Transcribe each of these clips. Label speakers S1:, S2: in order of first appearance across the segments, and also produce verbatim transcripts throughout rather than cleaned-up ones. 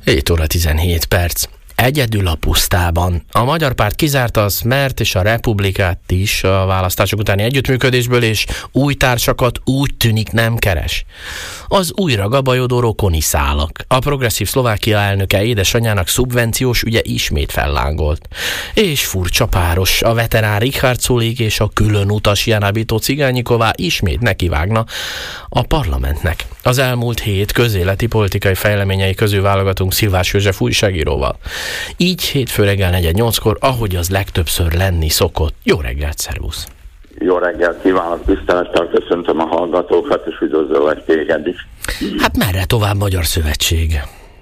S1: hét óra tizenhét perc. Egyedül a pusztában. A magyar párt kizárta a Szmert és a Republikát is a választások utáni együttműködésből, és új társakat úgy tűnik nem keres. Az újra gabajodó rokoni szálak. A progresszív Szlovákia elnöke édesanyjának szubvenciós ügye ismét fellángolt. És furcsa páros, a veterán Richard Sulik és a külön utas Jana Bito Cigányiková ismét nekivágna a parlamentnek. Az elmúlt hét közéleti politikai fejleményei közül válogatunk Szilvás József újságíróval. Így hétfő reggel negyven nyolckor, ahogy az legtöbbször lenni szokott. Jó reggelt, szervusz!
S2: Jó reggelt kívánok, tisztelettel köszöntöm a hallgatókat, és üdvözöllek téged is.
S1: Hát merre tovább Magyar Szövetség?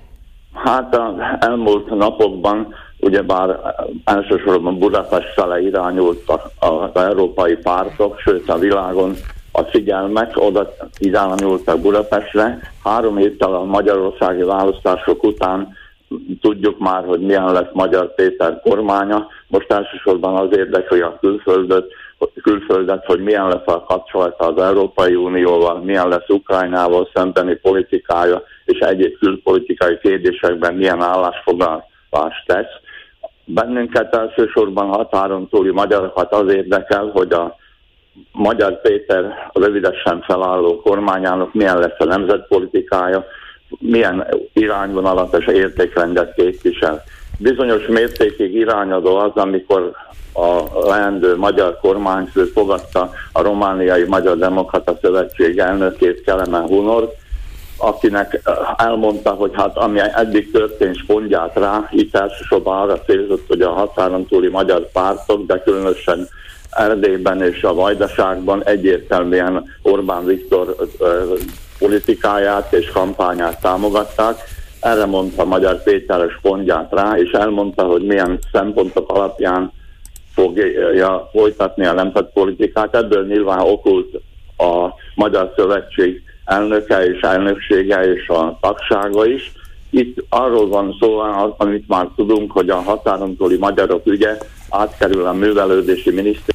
S2: Hát az elmúlt napokban, ugyebár elsősorban Budapest fele irányult az európai pártok, sőt a világon a figyelmek oda irányultak Budapestre. Három héttel a magyarországi választások után tudjuk már, hogy milyen lesz Magyar Péter kormánya. Most elsősorban az érdekli a külföldet, külföldet, hogy milyen lesz a kapcsolata az Európai Unióval, milyen lesz Ukrajnával szembeni politikája, és egyéb külpolitikai kérdésekben milyen állásfoglalást tesz. Bennünket elsősorban határon túli magyarokat az érdekel, hogy a Magyar Péter rövidesen felálló kormányának milyen lesz a nemzetpolitikája, milyen irányvonalat és értékrendet képvisel. Bizonyos mértékig irányadó az, amikor a leendő magyar kormányfő fogadta a romániai Magyar Demokrata Szövetség elnökét, Kelemen Hunort, akinek elmondta, hogy hát ami eddig történt, pontját rá, itt elsősorban arra célzott, hogy a határon túli magyar pártok, de különösen Erdélyben és a Vajdaságban egyértelműen Orbán Viktor politikáját és kampányát támogatták. Erre mondta Magyar Péter pontját rá, és elmondta, hogy milyen szempontok alapján fogja folytatni a nemzetpolitikát. Ebből nyilván okult a Magyar Szövetség elnöke és elnöksége és a tagsága is. Itt arról van szó, amit már tudunk, hogy a határon túli magyarok ügye átkerül a művelődési minisztériumba.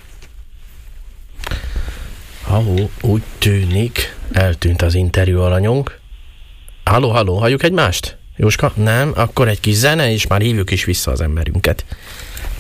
S1: Ahó, úgy tűnik, eltűnt az interjú alanyunk. Halló, halló, halljuk egymást? Jóska? Nem? Akkor egy kis zene, és már hívjuk is vissza az emberünket.